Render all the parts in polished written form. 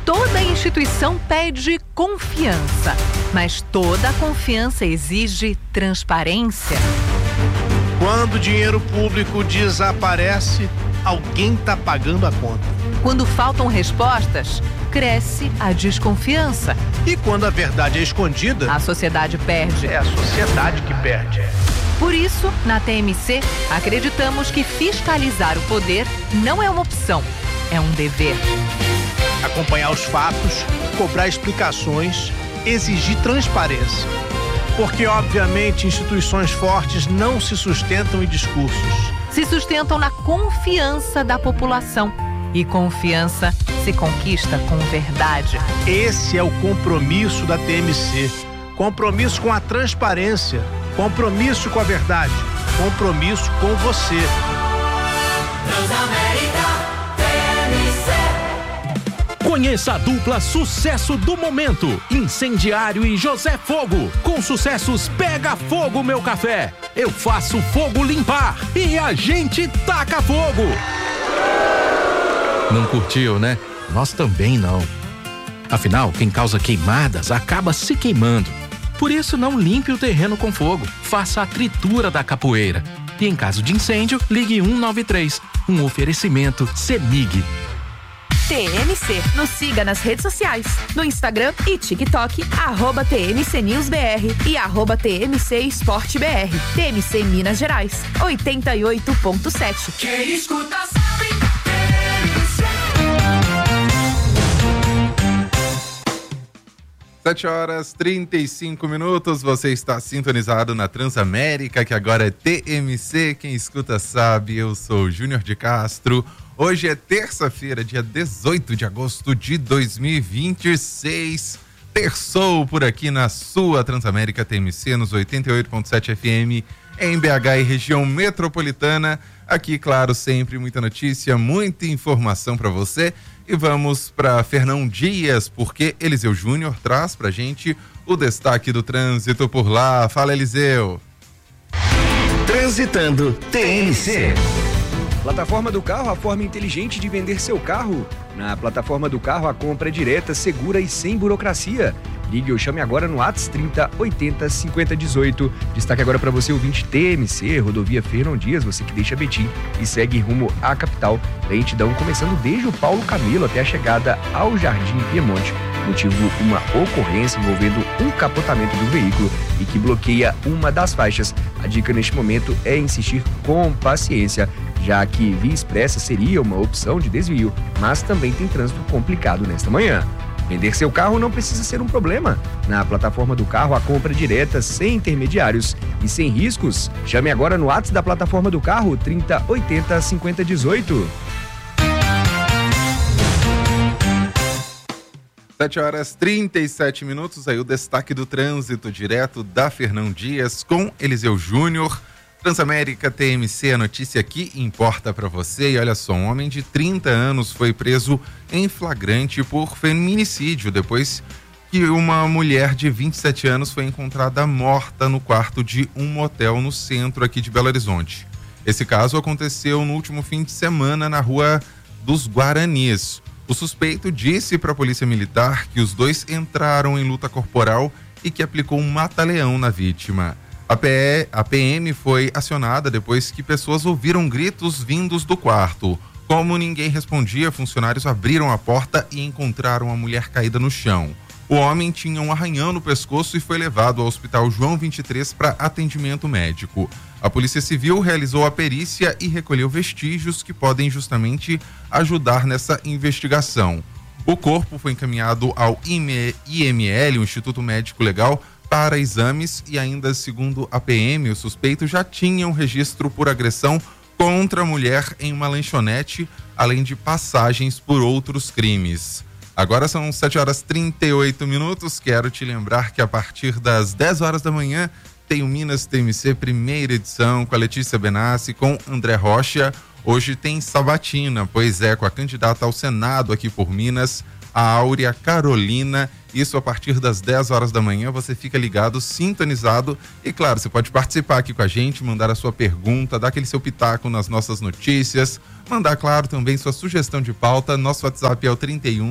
Toda instituição pede confiança, mas toda confiança exige transparência. Quando o dinheiro público desaparece, alguém está pagando a conta. Quando faltam respostas, cresce a desconfiança. E quando a verdade é escondida, a sociedade perde. É a sociedade que perde. Por isso, na TMC, acreditamos que fiscalizar o poder não é uma opção, é um dever. Acompanhar os fatos, cobrar explicações, exigir transparência. Porque, obviamente, instituições fortes não se sustentam em discursos. Se sustentam na confiança da população. E confiança se conquista com verdade. Esse é o compromisso da TMC. Compromisso com a transparência. Compromisso com a verdade. Compromisso com você. Transamérica TMC. Conheça a dupla sucesso do momento, Incendiário e José Fogo. Com sucessos Pega Fogo Meu Café, Eu Faço Fogo Limpar e A Gente Taca Fogo. Não curtiu, né? Nós também não. Afinal, quem causa queimadas acaba se queimando. Por isso, não limpe o terreno com fogo. Faça a tritura da capoeira. E em caso de incêndio, ligue 193. Um oferecimento CEMIG. TMC. Nos siga nas redes sociais. No Instagram e TikTok, @TMCNewsBR e @TMC Esporte BR. TMC Minas Gerais, 88.7. Quem escuta sabe. 7h35, você está sintonizado na Transamérica, que agora é TMC, quem escuta sabe, eu sou Júnior de Castro. Hoje é terça-feira, dia 18 de agosto de 2026, terçou por aqui na sua Transamérica TMC, nos 88.7 FM, em BH e região metropolitana. Aqui, claro, sempre muita notícia, muita informação para você. E vamos para Fernão Dias, porque Eliseu Júnior traz pra gente o destaque do trânsito por lá. Fala, Eliseu. Transitando TMC. Plataforma do Carro, a forma inteligente de vender seu carro. Na Plataforma do Carro, a compra é direta, segura e sem burocracia. Ligue ou chame agora no WhatsApp 30 80 50 18. Destaque agora para você, ouvinte TMC, rodovia Fernão Dias, você que deixa Betim e segue rumo à capital. Lentidão começando desde o Paulo Camilo até a chegada ao Jardim Piemonte. Motivo, uma ocorrência envolvendo um capotamento do veículo e que bloqueia uma das faixas. A dica neste momento é insistir com paciência, já que via expressa seria uma opção de desvio, mas também tem trânsito complicado nesta manhã. Vender seu carro não precisa ser um problema. Na Plataforma do Carro, a compra é direta, sem intermediários e sem riscos. Chame agora no WhatsApp da Plataforma do Carro, 30 80 50 18. 7h37, aí o destaque do trânsito direto da Fernão Dias com Eliseu Júnior. Transamérica TMC, a notícia que importa para você. E olha só, um homem de 30 anos foi preso em flagrante por feminicídio depois que uma mulher de 27 anos foi encontrada morta no quarto de um motel no centro aqui de Belo Horizonte. Esse caso aconteceu no último fim de semana na Rua dos Guaranis. O suspeito disse para a Polícia Militar que os dois entraram em luta corporal e que aplicou um mata-leão na vítima. A PM foi acionada depois que pessoas ouviram gritos vindos do quarto. Como ninguém respondia, funcionários abriram a porta e encontraram a mulher caída no chão. O homem tinha um arranhão no pescoço e foi levado ao Hospital João 23 para atendimento médico. A Polícia Civil realizou a perícia e recolheu vestígios que podem justamente ajudar nessa investigação. O corpo foi encaminhado ao IML, o Instituto Médico Legal, para exames e ainda segundo a PM, o suspeito já tinha um registro por agressão contra a mulher em uma lanchonete, além de passagens por outros crimes. Agora são 7h38, quero te lembrar que a partir das 10 horas da manhã tem o Minas TMC primeira edição com a Letícia Benassi, com André Rocha. Hoje tem sabatina, pois é, com a candidata ao Senado aqui por Minas, a Áurea Carolina. Isso a partir das 10 horas da manhã. Você fica ligado, sintonizado. E claro, você pode participar aqui com a gente, mandar a sua pergunta, dar aquele seu pitaco nas nossas notícias. Mandar, claro, também sua sugestão de pauta. Nosso WhatsApp é o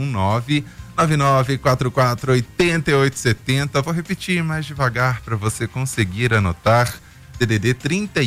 319-9944-8870. Vou repetir mais devagar para você conseguir anotar. DDD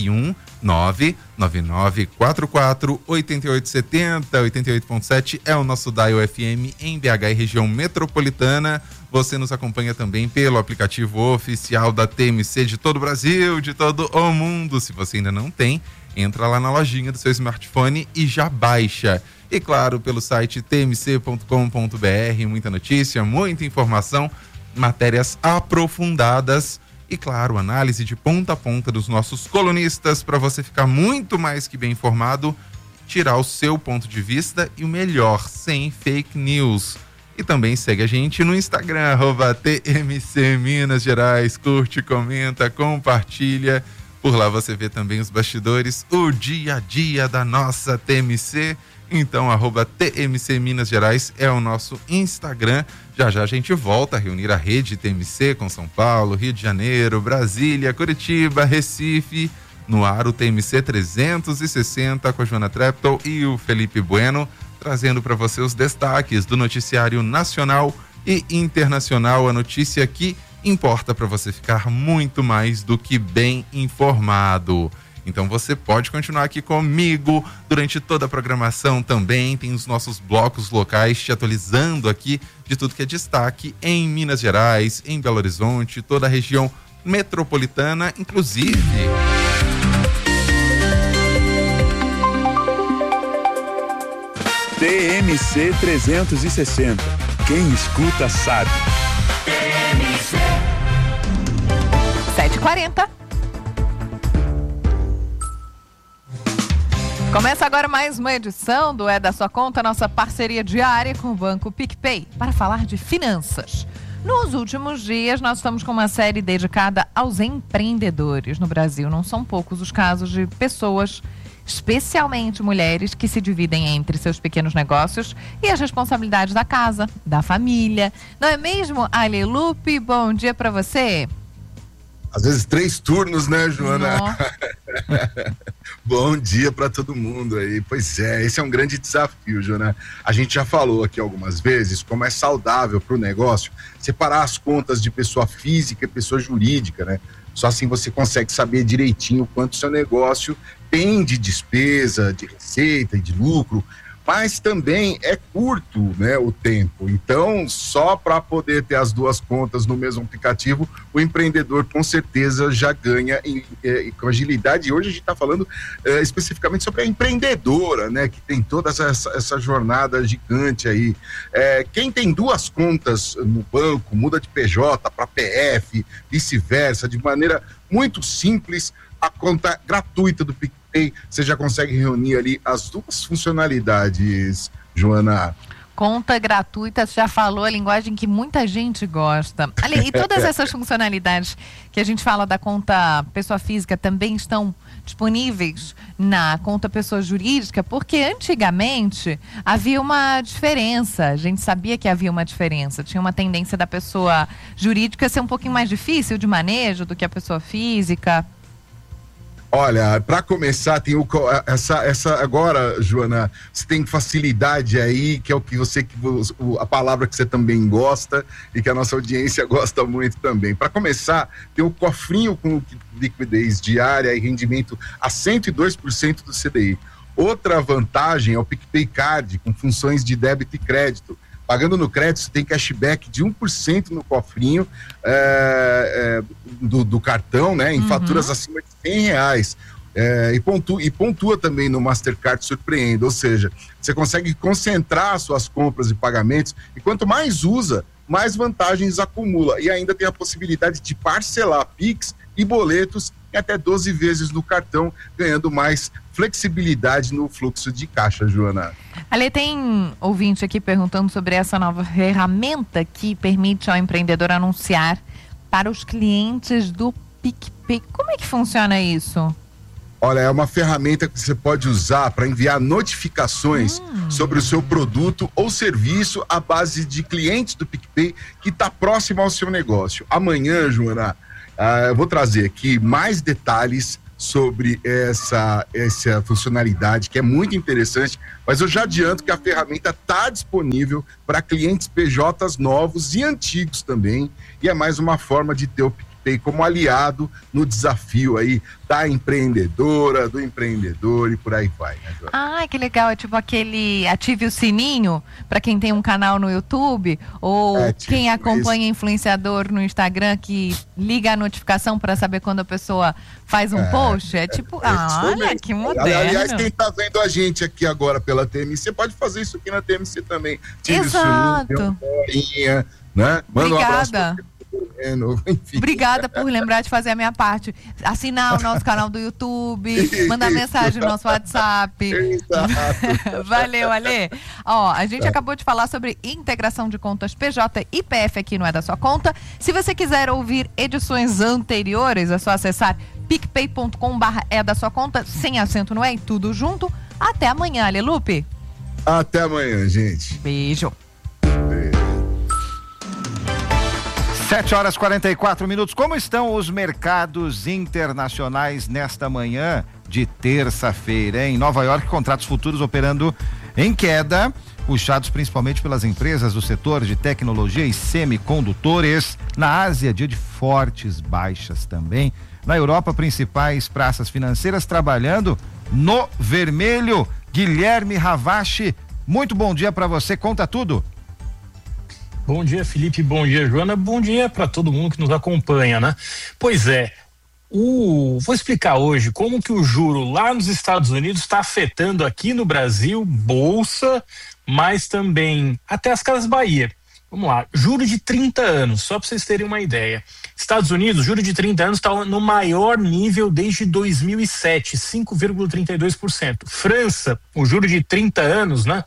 319-9944-8870, 88.7 é o nosso Dial FM em BH e região metropolitana. Você nos acompanha também pelo aplicativo oficial da TMC de todo o Brasil, de todo o mundo. Se você ainda não tem, entra lá na lojinha do seu smartphone e já baixa. E claro, pelo site tmc.com.br, muita notícia, muita informação, matérias aprofundadas. E claro, análise de ponta a ponta dos nossos colunistas para você ficar muito mais que bem informado, tirar o seu ponto de vista e o melhor, sem fake news. E também segue a gente no Instagram, @TMC Minas Gerais, curte, comenta, compartilha. Por lá você vê também os bastidores, o dia a dia da nossa TMC. Então, @TMC Minas Gerais é o nosso Instagram. Já já a gente volta a reunir a rede TMC com São Paulo, Rio de Janeiro, Brasília, Curitiba, Recife. No ar o TMC 360 com a Joana Treptow e o Felipe Bueno, trazendo para você os destaques do noticiário nacional e internacional. A notícia que importa para você ficar muito mais do que bem informado. Então você pode continuar aqui comigo durante toda a programação também. Tem os nossos blocos locais te atualizando aqui de tudo que é destaque em Minas Gerais, em Belo Horizonte, toda a região metropolitana, inclusive. TMC 360. Quem escuta sabe. 7h40. Começa agora mais uma edição do É da Sua Conta, nossa parceria diária com o Banco PicPay, para falar de finanças. Nos últimos dias, nós estamos com uma série dedicada aos empreendedores no Brasil. Não são poucos os casos de pessoas, especialmente mulheres, que se dividem entre seus pequenos negócios e as responsabilidades da casa, da família. Não é mesmo, Ale Lupe? Bom dia para você. Às vezes 3 turnos, né, Joana? Bom dia para todo mundo aí. Pois é, esse é um grande desafio, Joana. A gente já falou aqui algumas vezes como é saudável para o negócio separar as contas de pessoa física e pessoa jurídica, né? Só assim você consegue saber direitinho quanto seu negócio tem de despesa, de receita e de lucro, mas também é curto, né, o tempo. Então, só para poder ter as duas contas no mesmo aplicativo, o empreendedor com certeza já ganha com agilidade. E hoje a gente está falando especificamente sobre a empreendedora, né, que tem toda essa jornada gigante aí. Quem tem duas contas no banco, muda de PJ para PF, vice-versa, de maneira muito simples, a conta gratuita do PicPay, você já consegue reunir ali as duas funcionalidades, Joana. Conta gratuita, você já falou a linguagem que muita gente gosta. Ali, e todas essas funcionalidades que a gente fala da conta pessoa física também estão disponíveis na conta pessoa jurídica, porque antigamente havia uma diferença, a gente sabia que havia uma diferença, tinha uma tendência da pessoa jurídica ser um pouquinho mais difícil de manejo do que a pessoa física. Olha, para começar, tem essa agora, Joana, você tem facilidade aí, que é o que a palavra que você também gosta e que a nossa audiência gosta muito também. Para começar, tem o cofrinho com liquidez diária e rendimento a 102% do CDI. Outra vantagem é o PicPay Card, com funções de débito e crédito. Pagando no crédito, você tem cashback de 1% no cofrinho do cartão, né? Em faturas acima de R$100. E pontua também no Mastercard Surpreende. Ou seja, você consegue concentrar suas compras e pagamentos. E quanto mais usa, mais vantagens acumula. E ainda tem a possibilidade de parcelar Pix e boletos em até 12 vezes no cartão, ganhando mais flexibilidade no fluxo de caixa, Joana. Ale, tem ouvinte aqui perguntando sobre essa nova ferramenta que permite ao empreendedor anunciar para os clientes do PicPay. Como é que funciona isso? Olha, é uma ferramenta que você pode usar para enviar notificações sobre o seu produto ou serviço à base de clientes do PicPay que está próximo ao seu negócio. Amanhã, Joana, eu vou trazer aqui mais detalhes sobre essa funcionalidade, que é muito interessante, mas eu já adianto que a ferramenta está disponível para clientes PJs novos e antigos também, e é mais uma forma de ter o PicPay como aliado no desafio aí da empreendedora, do empreendedor e por aí vai, né, Joana? Ah, que legal, é tipo aquele ative o sininho para quem tem um canal no YouTube ou tipo quem acompanha influenciador no Instagram que liga a notificação para saber quando a pessoa faz um post, é tipo, olha que moderno. Aliás, quem tá vendo a gente aqui agora pela TMC pode fazer isso aqui na TMC também. Exato. Tira o sininho, né? Manda um abraço. Obrigada por lembrar de fazer a minha parte. Assinar o nosso canal do YouTube, mandar mensagem no nosso WhatsApp. Valeu, Ale. Ó, a gente acabou de falar sobre integração de contas PJ e PF aqui no É da Sua Conta. Se você quiser ouvir edições anteriores, é só acessar picpay.com/é da sua conta, sem acento no é e tudo junto. Até amanhã, Ale Lupe. Até amanhã, gente. Beijo. 7h44. Como estão os mercados internacionais nesta manhã de terça-feira? Em Nova York, contratos futuros operando em queda, puxados principalmente pelas empresas do setor de tecnologia e semicondutores. Na Ásia, dia de fortes baixas também. Na Europa, principais praças financeiras trabalhando no vermelho. Guilherme Ravache, muito bom dia para você, conta tudo. Bom dia, Felipe, bom dia, Joana, bom dia para todo mundo que nos acompanha, né? Pois é, vou explicar hoje como que o juro lá nos Estados Unidos está afetando aqui no Brasil, bolsa, mas também até as Casas Bahia. Vamos lá, juro de 30 anos, só para vocês terem uma ideia. Estados Unidos, juro de 30 anos está no maior nível desde 2007, 5,32%. França, o juro de 30 anos, né?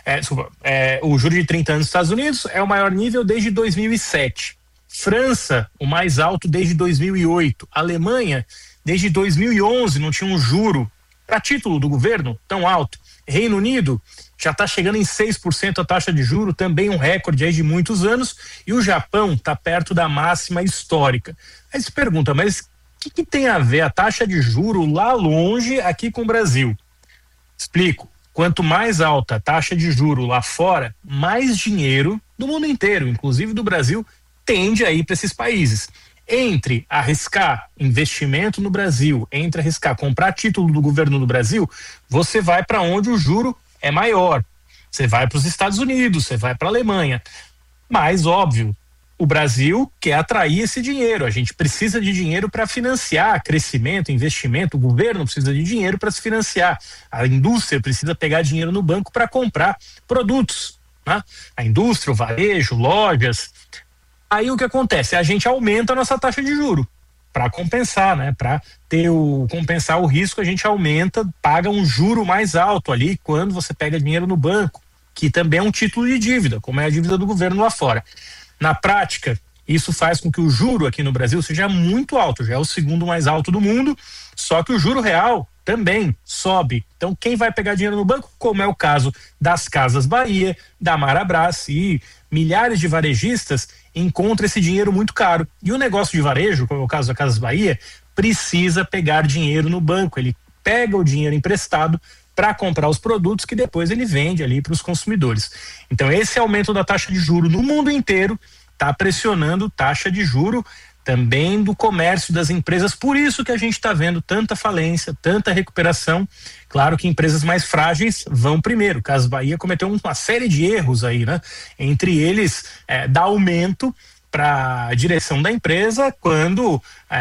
O juro de 30 anos nos Estados Unidos é o maior nível desde 2007. França, o mais alto desde 2008. Alemanha, desde 2011 não tinha um juro para título do governo tão alto. Reino Unido já está chegando em 6% a taxa de juro, também um recorde aí de muitos anos, e o Japão está perto da máxima histórica. Aí se pergunta, mas o que tem a ver a taxa de juro lá longe aqui com o Brasil? Explico. Quanto mais alta a taxa de juro lá fora, mais dinheiro do mundo inteiro, inclusive do Brasil, tende a ir para esses países. Entre arriscar investimento no Brasil, entre arriscar comprar título do governo do Brasil, você vai para onde o juro é maior. Você vai para os Estados Unidos, você vai para a Alemanha. Mas, óbvio, o Brasil quer atrair esse dinheiro. A gente precisa de dinheiro para financiar crescimento, investimento. O governo precisa de dinheiro para se financiar. A indústria precisa pegar dinheiro no banco para comprar produtos, né? A indústria, o varejo, lojas. Aí o que acontece? A gente aumenta a nossa taxa de juro para compensar, né? Para compensar o risco, a gente aumenta, paga um juro mais alto ali quando você pega dinheiro no banco, que também é um título de dívida, como é a dívida do governo lá fora. Na prática, isso faz com que o juro aqui no Brasil seja muito alto, já é o segundo mais alto do mundo, só que o juro real também sobe. Então, quem vai pegar dinheiro no banco, como é o caso das Casas Bahia, da Marabras e milhares de varejistas, encontra esse dinheiro muito caro. E o negócio de varejo, como é o caso da Casas Bahia, precisa pegar dinheiro no banco. Ele pega o dinheiro emprestado para comprar os produtos que depois ele vende ali para os consumidores. Então, esse aumento da taxa de juro no mundo inteiro está pressionando taxa de juro também do comércio das empresas. Por isso que a gente está vendo tanta falência, tanta recuperação. Claro que empresas mais frágeis vão primeiro. Casas Bahia cometeu uma série de erros aí, né? Entre eles, dar aumento para a direção da empresa quando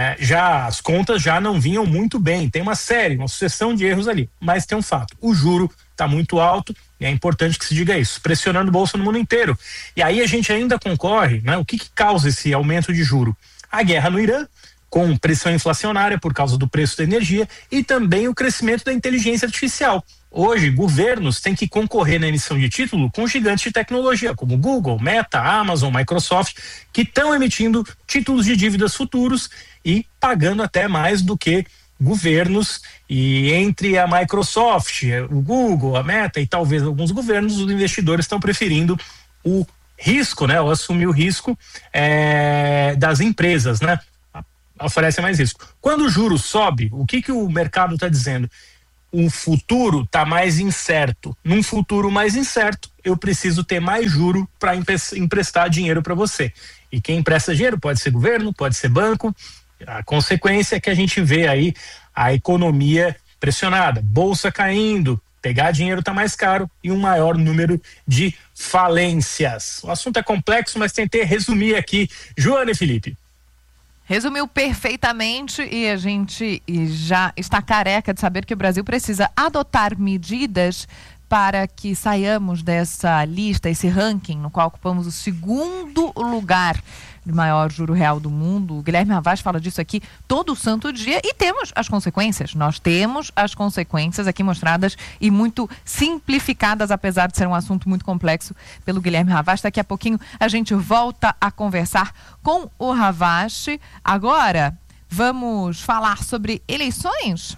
já as contas já não vinham muito bem. Tem uma sucessão de erros ali. Mas tem um fato, o juro está muito alto e é importante que se diga isso, pressionando a bolsa no mundo inteiro. E aí a gente ainda concorre, né? O que causa esse aumento de juro? A guerra no Irã, com pressão inflacionária por causa do preço da energia e também o crescimento da inteligência artificial. Hoje, governos têm que concorrer na emissão de título com gigantes de tecnologia, como Google, Meta, Amazon, Microsoft, que estão emitindo títulos de dívidas futuros e pagando até mais do que governos, e entre a Microsoft, o Google, a Meta e talvez alguns governos, os investidores estão preferindo o risco, né, ou assumir o risco das empresas, né, oferece mais risco. Quando o juro sobe, o que o mercado está dizendo? O futuro está mais incerto. Num futuro mais incerto, eu preciso ter mais juro para emprestar dinheiro para você. E quem empresta dinheiro pode ser governo, pode ser banco. A consequência é que a gente vê aí a economia pressionada, bolsa caindo, pegar dinheiro está mais caro e um maior número de falências. O assunto é complexo, mas tentei resumir aqui. Joana e Felipe. Resumiu perfeitamente e a gente já está careca de saber que o Brasil precisa adotar medidas para que saiamos dessa lista, esse ranking no qual ocupamos o segundo lugar de maior juro real do mundo. O Guilherme Havas fala disso aqui todo santo dia e temos as consequências. Nós temos as consequências aqui mostradas e muito simplificadas, apesar de ser um assunto muito complexo, pelo Guilherme Havas. Daqui a pouquinho a gente volta a conversar com o Havas. Agora, vamos falar sobre eleições?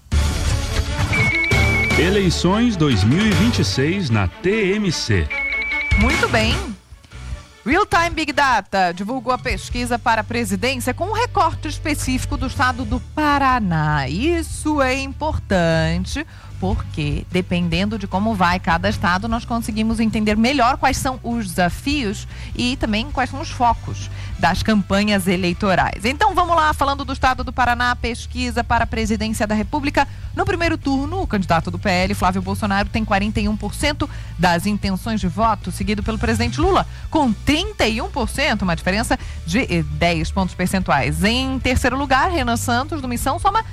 Eleições 2026 na TMC. Muito bem. Real Time Big Data divulgou a pesquisa para a presidência com um recorte específico do estado do Paraná. Isso é importante porque, dependendo de como vai cada estado, nós conseguimos entender melhor quais são os desafios e também quais são os focos das campanhas eleitorais. Então vamos lá, falando do estado do Paraná, pesquisa para a presidência da República. No primeiro turno, o candidato do PL, Flávio Bolsonaro, tem 41% das intenções de voto, seguido pelo presidente Lula, com 31%, uma diferença de 10 pontos percentuais. Em terceiro lugar, Renan Santos, do Missão, soma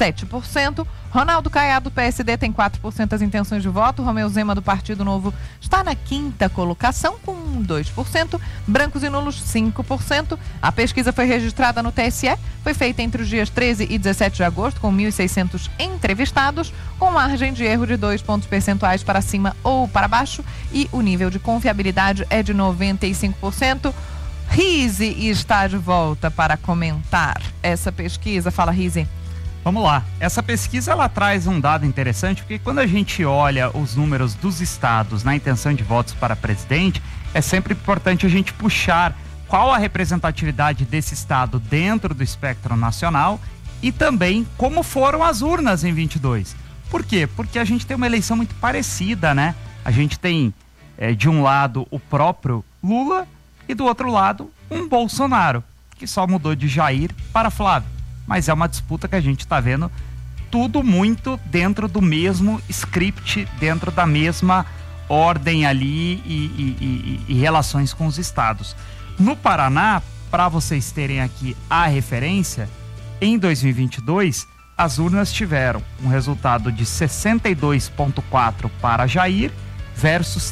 7%. Ronaldo Caiado, do PSD, tem 4% das intenções de voto. Romeu Zema, do Partido Novo, está na quinta colocação, com 2%. Brancos e nulos, 5%. A pesquisa foi registrada no TSE, foi feita entre os dias 13 e 17 de agosto, com 1.600 entrevistados, com margem de erro de 2 pontos percentuais para cima ou para baixo, e o nível de confiabilidade é de 95%. Rize está de volta para comentar essa pesquisa. Fala, Rize. Vamos lá, essa pesquisa ela traz um dado interessante, porque quando a gente olha os números dos estados na intenção de votos para presidente, é sempre importante a gente puxar qual a representatividade desse estado dentro do espectro nacional e também como foram as urnas em 22. Por quê? Porque a gente tem uma eleição muito parecida, né? A gente tem, de um lado, o próprio Lula e do outro lado, um Bolsonaro, que só mudou de Jair para Flávio. Mas é uma disputa que a gente está vendo tudo muito dentro do mesmo script, dentro da mesma ordem ali e relações com os estados. No Paraná, para vocês terem aqui a referência, em 2022, as urnas tiveram um resultado de 62,4 para Jair versus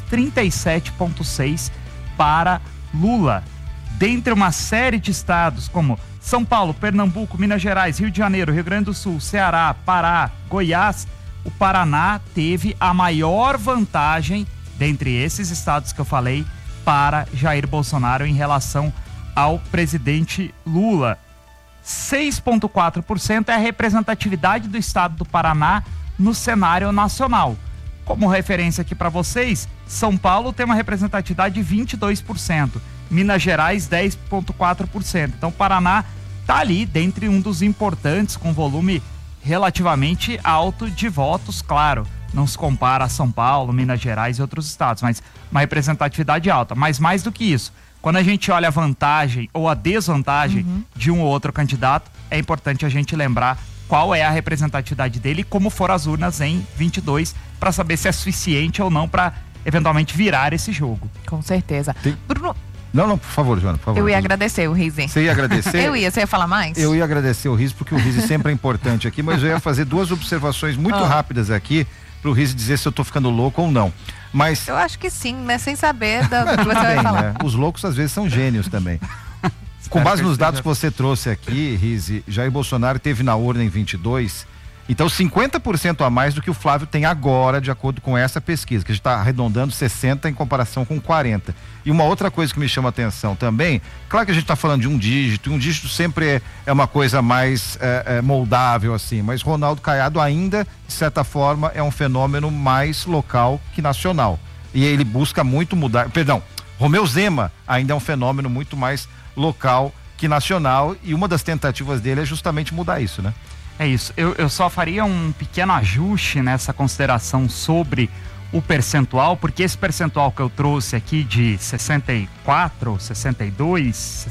37,6 para Lula. Dentre uma série de estados como São Paulo, Pernambuco, Minas Gerais, Rio de Janeiro, Rio Grande do Sul, Ceará, Pará, Goiás, o Paraná teve a maior vantagem dentre esses estados que eu falei para Jair Bolsonaro em relação ao presidente Lula. 6,4% é a representatividade do estado do Paraná no cenário nacional. Como referência aqui para vocês, São Paulo tem uma representatividade de 22%. Minas Gerais 10,4%. Então o Paraná está ali dentre um dos importantes, com volume relativamente alto de votos, claro, não se compara a São Paulo, Minas Gerais e outros estados, mas uma representatividade alta. Mas mais do que isso, quando a gente olha a vantagem ou a desvantagem de um ou outro candidato, é importante a gente lembrar qual é a representatividade dele e como foram as urnas em 22, para saber se é suficiente ou não para eventualmente virar esse jogo. Com certeza. Bruno... Não, por favor, Joana, por favor. Eu ia agradecer o Rize. Você ia agradecer? Você ia falar mais? Eu ia agradecer o Rize, porque o Rize sempre é importante aqui, mas eu ia fazer duas observações muito rápidas aqui, pro Rize dizer se eu tô ficando louco ou não. Mas... Eu acho que sim, né? Sem saber do que você vai falar. Né? Os loucos às vezes são gênios também. Com base nos dados que você trouxe aqui, Rize, Jair Bolsonaro teve na urna em 22 Então 50% a mais do que o Flávio tem agora, de acordo com essa pesquisa, que a gente está arredondando 60 em comparação com 40. E uma outra coisa que me chama a atenção também, claro que a gente está falando de um dígito sempre é uma coisa mais moldável assim, mas Ronaldo Caiado ainda, de certa forma, é um fenômeno mais local que nacional. E ele busca muito mudar, Romeu Zema ainda é um fenômeno muito mais local que nacional, e uma das tentativas dele é justamente mudar isso, né? É isso, eu só faria um pequeno ajuste nessa consideração sobre o percentual, porque esse percentual que eu trouxe aqui de 64, 62,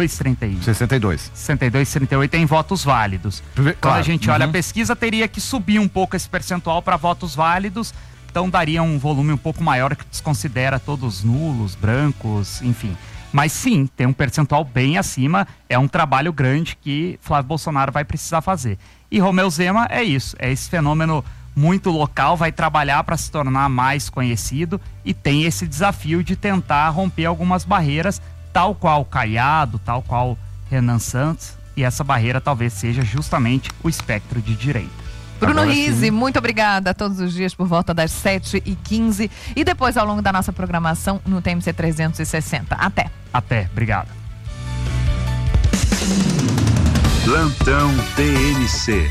38 é em votos válidos. Claro. Quando a gente olha a pesquisa, teria que subir um pouco esse percentual para votos válidos, então daria um volume um pouco maior que desconsidera todos nulos, brancos, enfim. Mas sim, tem um percentual bem acima, é um trabalho grande que Flávio Bolsonaro vai precisar fazer. E Romeu Zema é isso, é esse fenômeno muito local, vai trabalhar para se tornar mais conhecido e tem esse desafio de tentar romper algumas barreiras, tal qual Caiado, tal qual Renan Santos, e essa barreira talvez seja justamente o espectro de direita. Bruno Rizzi, muito obrigada todos os dias por volta das 7h15 e depois ao longo da nossa programação no TMC 360. Até, obrigado. Plantão TMC.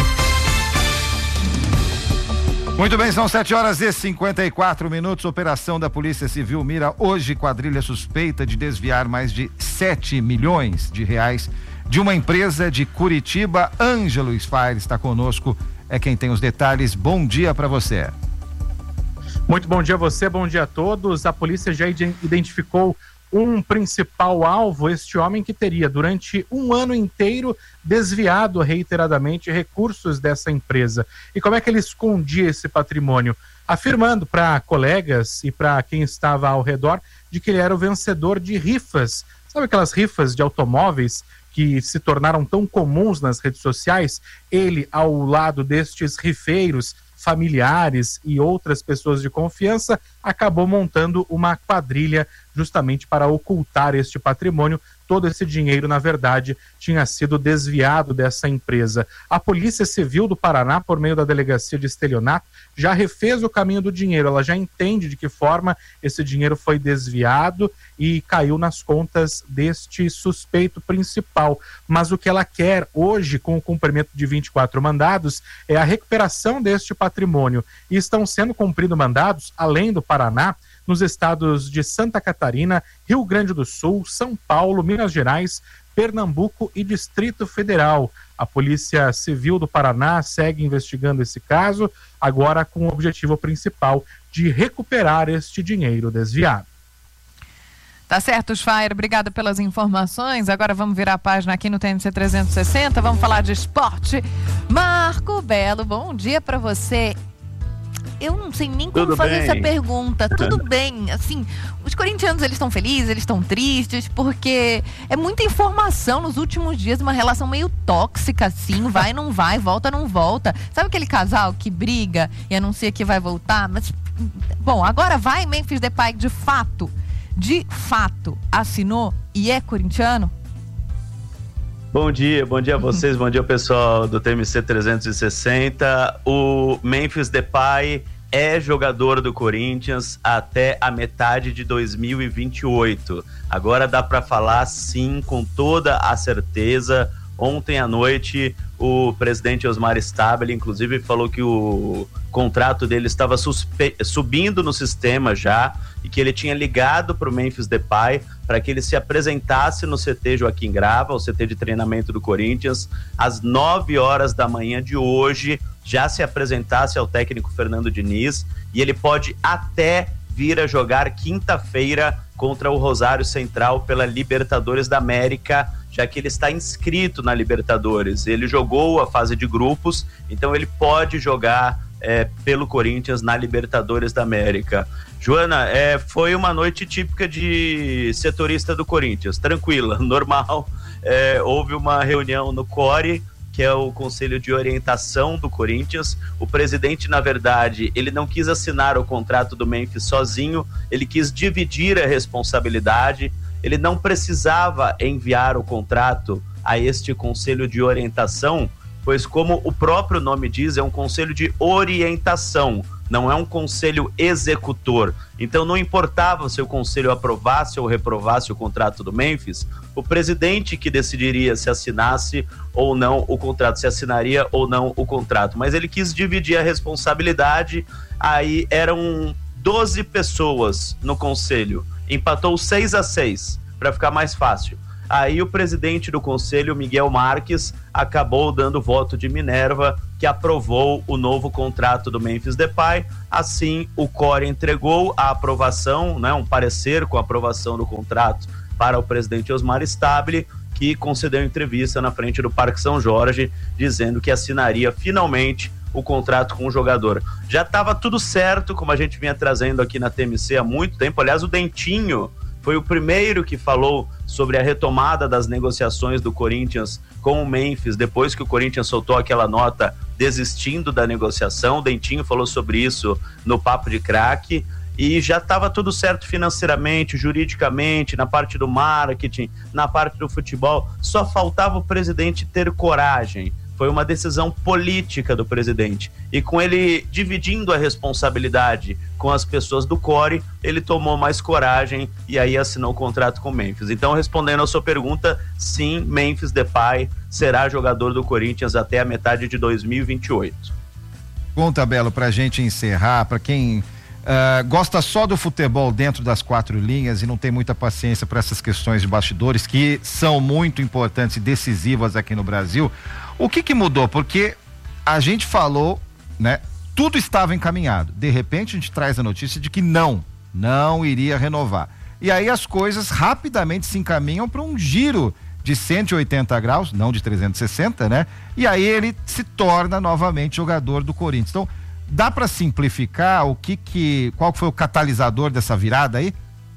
Muito bem, são 7h54. Operação da Polícia Civil mira hoje quadrilha suspeita de desviar mais de 7 milhões de reais de uma empresa de Curitiba. Ângelo Sfair está conosco, é quem tem os detalhes. Bom dia para você. Muito bom dia a você, bom dia a todos. A polícia já identificou um principal alvo, este homem que teria durante um ano inteiro desviado reiteradamente recursos dessa empresa. E como é que ele escondia esse patrimônio? Afirmando para colegas e para quem estava ao redor de que ele era o vencedor de rifas. Sabe aquelas rifas de automóveis que se tornaram tão comuns nas redes sociais? Ele, ao lado destes rifeiros, familiares e outras pessoas de confiança, acabou montando uma quadrilha justamente para ocultar este patrimônio. Todo esse dinheiro, na verdade, tinha sido desviado dessa empresa. A Polícia Civil do Paraná, por meio da Delegacia de Estelionato, já refez o caminho do dinheiro. Ela já entende de que forma esse dinheiro foi desviado e caiu nas contas deste suspeito principal. Mas o que ela quer hoje, com o cumprimento de 24 mandados, é a recuperação deste patrimônio. E estão sendo cumpridos mandados, além do Paraná, nos estados de Santa Catarina, Rio Grande do Sul, São Paulo, Minas Gerais, Pernambuco e Distrito Federal. A Polícia Civil do Paraná segue investigando esse caso, agora com o objetivo principal de recuperar este dinheiro desviado. Tá certo, Sfair, obrigada pelas informações. Agora vamos virar a página aqui no TMC 360, vamos falar de esporte. Marco Belo, bom dia para você. Eu não sei nem como fazer essa pergunta. Tudo bem, assim, os corintianos, eles estão felizes, eles estão tristes, porque é muita informação nos últimos dias, uma relação meio tóxica, assim, vai, não vai, volta, não volta. Sabe aquele casal que briga e anuncia que vai voltar? Mas, bom, agora vai, Memphis Depay de fato, assinou e é corintiano? Bom dia a vocês, bom dia pessoal do TMC 360. O Memphis Depay é jogador do Corinthians até a metade de 2028. Agora dá para falar sim, com toda a certeza. Ontem à noite o presidente Osmar Stabile, inclusive, falou que o contrato dele estava subindo no sistema já e que ele tinha ligado para o Memphis Depay para que ele se apresentasse no CT Joaquim Grava, o CT de treinamento do Corinthians, às 9 horas da manhã de hoje, já se apresentasse ao técnico Fernando Diniz, e ele pode até vir a jogar quinta-feira contra o Rosário Central pela Libertadores da América, já que ele está inscrito na Libertadores. Ele jogou a fase de grupos, então ele pode jogar pelo Corinthians na Libertadores da América. Joana, foi uma noite típica de setorista do Corinthians, tranquila, normal. Houve uma reunião no CORE, que é o Conselho de Orientação do Corinthians. O presidente, na verdade, ele não quis assinar o contrato do Memphis sozinho, ele quis dividir a responsabilidade, ele não precisava enviar o contrato a este Conselho de Orientação, pois como o próprio nome diz, é um conselho de orientação, não é um conselho executor. Então não importava se o conselho aprovasse ou reprovasse o contrato do Memphis, o presidente que decidiria se assinasse ou não o contrato, se assinaria ou não o contrato. Mas ele quis dividir a responsabilidade, aí eram 12 pessoas no conselho, empatou 6-6 para ficar mais fácil. Aí o presidente do conselho, Miguel Marques, acabou dando voto de Minerva, que aprovou o novo contrato do Memphis Depay. Assim, o CORE entregou a aprovação, né, um parecer com a aprovação do contrato para o presidente Osmar Stabile, que concedeu entrevista na frente do Parque São Jorge, dizendo que assinaria finalmente o contrato com o jogador. Já estava tudo certo, como a gente vinha trazendo aqui na TMC há muito tempo. Aliás, o Dentinho foi o primeiro que falou sobre a retomada das negociações do Corinthians com o Memphis, depois que o Corinthians soltou aquela nota desistindo da negociação. O Dentinho falou sobre isso no Papo de Craque, e já estava tudo certo financeiramente, juridicamente, na parte do marketing, na parte do futebol. Só faltava o presidente ter coragem. Foi uma decisão política do presidente, e com ele dividindo a responsabilidade com as pessoas do CORE, ele tomou mais coragem e aí assinou o contrato com o Memphis. Então, respondendo a sua pergunta, sim, Memphis Depay será jogador do Corinthians até a metade de 2028. Conta, Belo, pra gente encerrar, pra quem gosta só do futebol dentro das quatro linhas e não tem muita paciência para essas questões de bastidores que são muito importantes e decisivas aqui no Brasil. O que mudou? Porque a gente falou, né? Tudo estava encaminhado. De repente a gente traz a notícia de que não iria renovar. E aí as coisas rapidamente se encaminham para um giro de 180 graus, não de 360, né? E aí ele se torna novamente jogador do Corinthians. Então, dá para simplificar qual foi o catalisador dessa virada aí?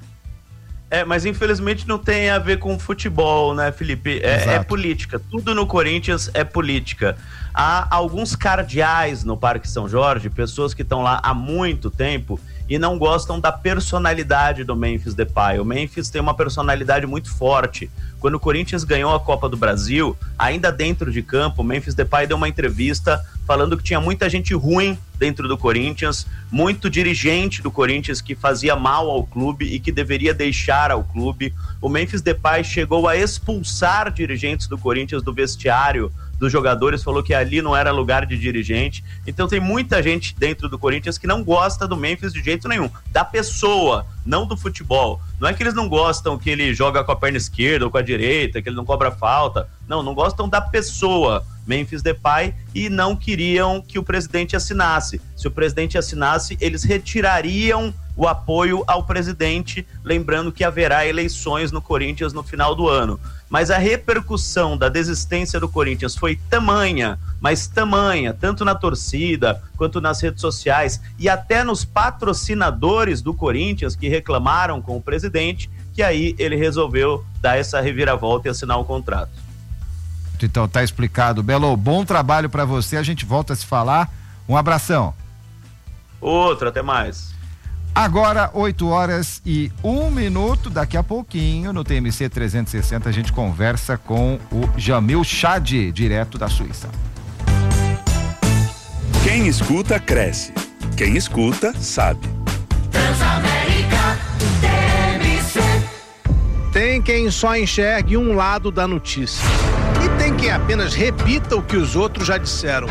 Mas infelizmente não tem a ver com futebol, né, Felipe? É política. Tudo no Corinthians é política. Há alguns cardeais no Parque São Jorge, pessoas que estão lá há muito tempo e não gostam da personalidade do Memphis Depay. O Memphis tem uma personalidade muito forte. Quando o Corinthians ganhou a Copa do Brasil, ainda dentro de campo, o Memphis Depay deu uma entrevista falando que tinha muita gente ruim dentro do Corinthians, muito dirigente do Corinthians que fazia mal ao clube e que deveria deixar ao clube. O Memphis Depay chegou a expulsar dirigentes do Corinthians do vestiário dos jogadores, falou que ali não era lugar de dirigente. Então tem muita gente dentro do Corinthians que não gosta do Memphis de jeito nenhum, da pessoa, não do futebol. Não é que eles não gostam que ele joga com a perna esquerda ou com a direita, que ele não cobra falta. Não gostam da pessoa Memphis Depay e não queriam que o presidente assinasse. Se o presidente assinasse, eles retirariam o apoio ao presidente, lembrando que haverá eleições no Corinthians no final do ano. Mas a repercussão da desistência do Corinthians foi tamanha, mas tamanha, tanto na torcida, quanto nas redes sociais e até nos patrocinadores do Corinthians que reclamaram com o presidente, que aí ele resolveu dar essa reviravolta e assinar o contrato. Então tá explicado. Belo, bom trabalho para você, a gente volta a se falar. Um abração. Outro, até mais. Agora, 8h01, daqui a pouquinho, no TMC 360, a gente conversa com o Jamil Chad, direto da Suíça. Quem escuta, cresce. Quem escuta, sabe. Transamérica, TMC. Tem quem só enxergue um lado da notícia. E tem quem apenas repita o que os outros já disseram.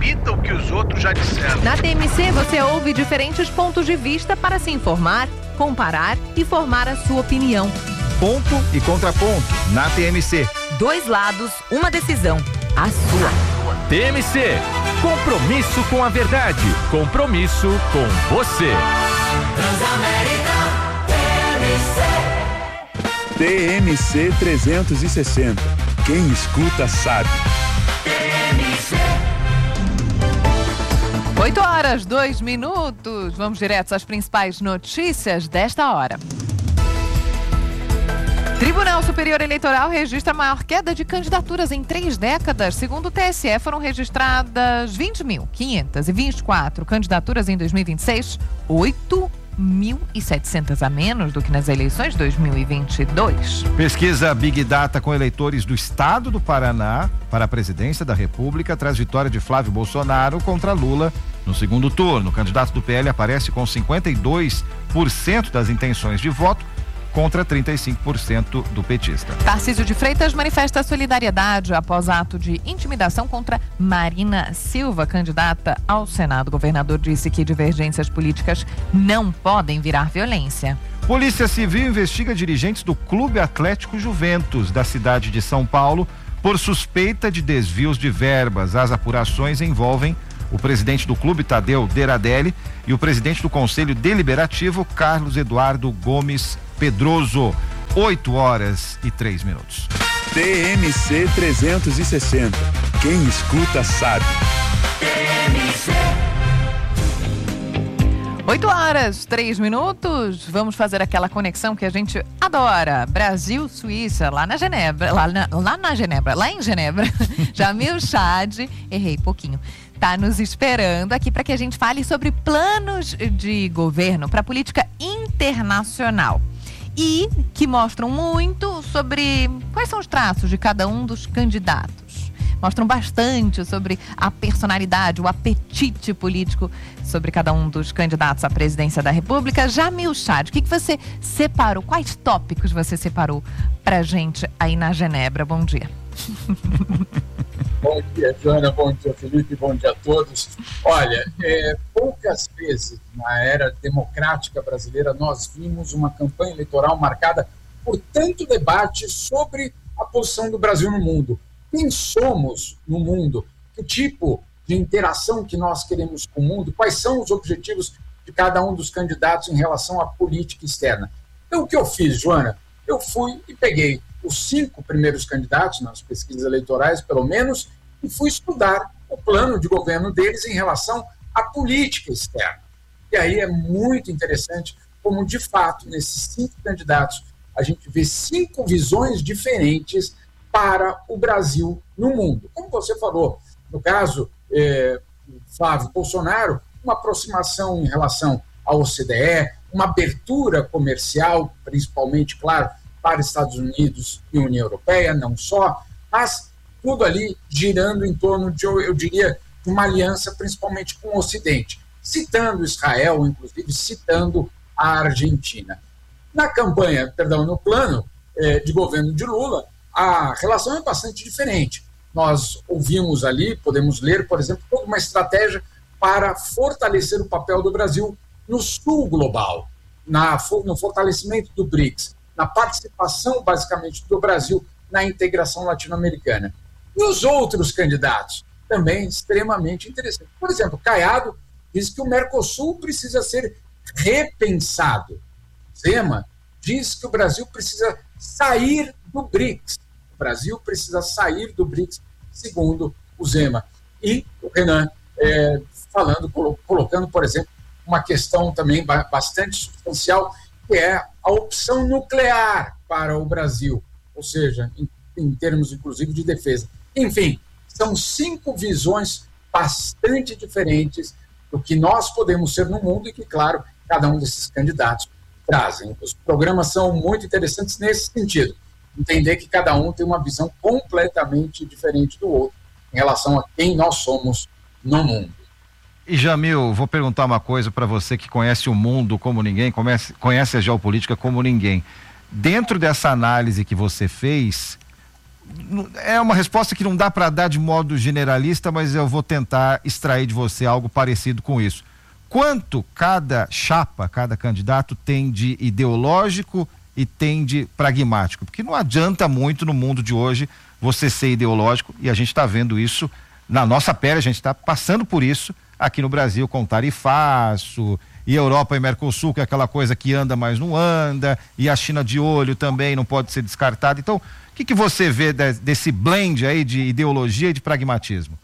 Na TMC você ouve diferentes pontos de vista para se informar, comparar e formar a sua opinião. Ponto e contraponto na TMC. Dois lados, uma decisão. A sua. TMC. Compromisso com a verdade. Compromisso com você. Transamérica, TMC. TMC 360. Quem escuta sabe. 8h02. Vamos direto às principais notícias desta hora. Tribunal Superior Eleitoral registra a maior queda de candidaturas em 3 décadas. Segundo o TSE, foram registradas 20.524 candidaturas em 2026, 8 1.700 a menos do que nas eleições de 2022. Pesquisa Big Data com eleitores do estado do Paraná para a presidência da República traz vitória de Flávio Bolsonaro contra Lula no segundo turno. O candidato do PL aparece com 52% das intenções de voto contra 35% do petista. Tarcísio de Freitas manifesta solidariedade após ato de intimidação contra Marina Silva, candidata ao Senado. O governador disse que divergências políticas não podem virar violência. Polícia Civil investiga dirigentes do Clube Atlético Juventus da cidade de São Paulo por suspeita de desvios de verbas. As apurações envolvem o presidente do clube, Tadeu Deradelli, e o presidente do Conselho Deliberativo, Carlos Eduardo Gomes Pedroso. 8h03. TMC 360. Quem escuta sabe. 8h03. Vamos fazer aquela conexão que a gente adora. Brasil-Suíça, lá em Genebra. Jamil Chad, errei pouquinho, tá nos esperando aqui para que a gente fale sobre planos de governo para política internacional e que mostram muito sobre quais são os traços de cada um dos candidatos. Mostram bastante sobre a personalidade, o apetite político sobre cada um dos candidatos à presidência da República. Jamil Chad, o que você separou? Quais tópicos você separou pra gente aí na Genebra? Bom dia. Bom dia, Joana. Bom dia, Felipe. Bom dia a todos. Olha, poucas vezes na era democrática brasileira nós vimos uma campanha eleitoral marcada por tanto debate sobre a posição do Brasil no mundo. Quem somos no mundo? Que tipo de interação que nós queremos com o mundo? Quais são os objetivos de cada um dos candidatos em relação à política externa? Então, o que eu fiz, Joana? Eu fui e peguei os 5 primeiros candidatos nas pesquisas eleitorais, pelo menos, e fui estudar o plano de governo deles em relação à política externa. E aí é muito interessante como, de fato, nesses 5 candidatos, a gente vê 5 visões diferentes para o Brasil no mundo. Como você falou, no caso, Flávio Bolsonaro, uma aproximação em relação à OCDE, uma abertura comercial, principalmente, claro, para Estados Unidos e União Europeia, não só, mas tudo ali girando em torno de, eu diria, de uma aliança principalmente com o Ocidente, citando Israel, inclusive citando a Argentina. Na campanha, no plano de governo de Lula, a relação é bastante diferente. Nós ouvimos ali, podemos ler, por exemplo, toda uma estratégia para fortalecer o papel do Brasil no sul global, no fortalecimento do BRICS, na participação, basicamente, do Brasil na integração latino-americana. E os outros candidatos, também extremamente interessantes. Por exemplo, Caiado diz que o Mercosul precisa ser repensado. Zema diz que o Brasil precisa sair do BRICS. O Brasil precisa sair do BRICS, segundo o Zema. E o Renan colocando, por exemplo, uma questão também bastante substancial, que é a opção nuclear para o Brasil, ou seja, em termos, inclusive, de defesa. Enfim, são 5 visões bastante diferentes do que nós podemos ser no mundo e que, claro, cada um desses candidatos trazem. Os programas são muito interessantes nesse sentido. Entender que cada um tem uma visão completamente diferente do outro em relação a quem nós somos no mundo. E Jamil, vou perguntar uma coisa para você que conhece o mundo como ninguém, conhece a geopolítica como ninguém. Dentro dessa análise que você fez, é uma resposta que não dá para dar de modo generalista, mas eu vou tentar extrair de você algo parecido com isso. Quanto cada chapa, cada candidato tem de ideológico e tem de pragmático? Porque não adianta muito no mundo de hoje você ser ideológico, e a gente está vendo isso na nossa pele, a gente está passando por isso aqui no Brasil com tarifaço, e Europa e Mercosul, que é aquela coisa que anda, mas não anda, e a China de olho também não pode ser descartada. Então, o que você vê desse blend aí de ideologia e de pragmatismo?